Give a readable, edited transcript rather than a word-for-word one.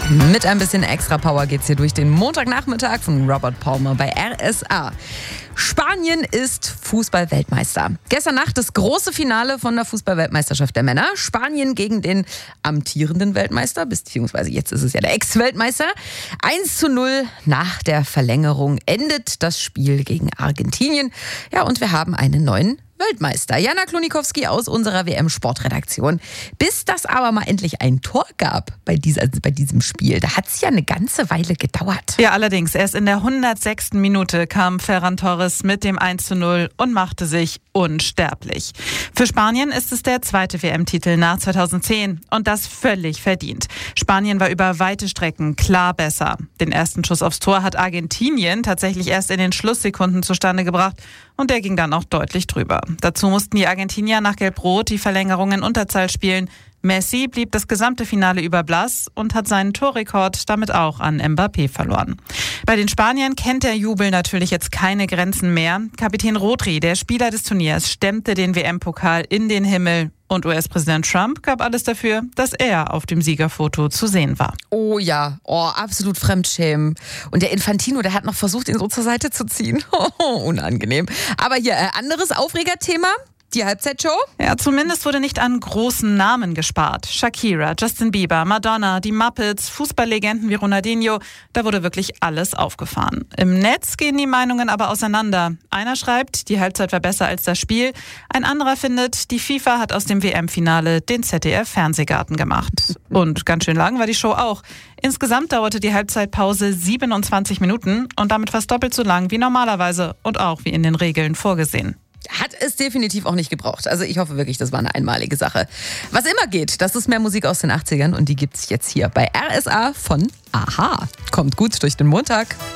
Mit ein bisschen extra Power geht's hier durch den Montagnachmittag von Robert Palmer bei RSA. Spanien ist Fußball-Weltmeister. Gestern Nacht das große Finale von der Fußball-Weltmeisterschaft der Männer. Spanien gegen den amtierenden Weltmeister, beziehungsweise jetzt ist es ja der Ex-Weltmeister. 1:0 nach der Verlängerung endet das Spiel gegen Argentinien. Ja, und wir haben einen neuen Weltmeister. Jana Klonikowski aus unserer WM-Sportredaktion. Bis das aber mal endlich ein Tor gab bei diesem Spiel, da hat es ja eine ganze Weile gedauert. Ja, allerdings. Erst in der 106. Minute kam Ferran Torres mit dem 1:0 und machte sich unsterblich. Für Spanien ist es der zweite WM-Titel nach 2010 und das völlig verdient. Spanien war über weite Strecken klar besser. Den ersten Schuss aufs Tor hat Argentinien tatsächlich erst in den Schlusssekunden zustande gebracht und der ging dann auch deutlich drüber. Dazu mussten die Argentinier nach Gelb-Rot die Verlängerung in Unterzahl spielen. Messi blieb das gesamte Finale über blass und hat seinen Torrekord damit auch an Mbappé verloren. Bei den Spaniern kennt der Jubel natürlich jetzt keine Grenzen mehr. Kapitän Rodri, der Spieler des Turniers, stemmte den WM-Pokal in den Himmel. Und US-Präsident Trump gab alles dafür, dass er auf dem Siegerfoto zu sehen war. Oh ja, absolut Fremdschämen. Und der Infantino, der hat noch versucht, ihn so zur Seite zu ziehen. Unangenehm. Aber hier, anderes Aufregerthema. Die Halbzeitshow? Ja, zumindest wurde nicht an großen Namen gespart. Shakira, Justin Bieber, Madonna, die Muppets, Fußballlegenden wie Ronaldinho, da wurde wirklich alles aufgefahren. Im Netz gehen die Meinungen aber auseinander. Einer schreibt, die Halbzeit war besser als das Spiel. Ein anderer findet, die FIFA hat aus dem WM-Finale den ZDF-Fernsehgarten gemacht. Und ganz schön lang war die Show auch. Insgesamt dauerte die Halbzeitpause 27 Minuten und damit fast doppelt so lang wie normalerweise und auch wie in den Regeln vorgesehen. Hat es definitiv auch nicht gebraucht. Also ich hoffe wirklich, das war eine einmalige Sache. Was immer geht, das ist mehr Musik aus den 80ern und die gibt's jetzt hier bei RSA von Aha. Kommt gut durch den Montag.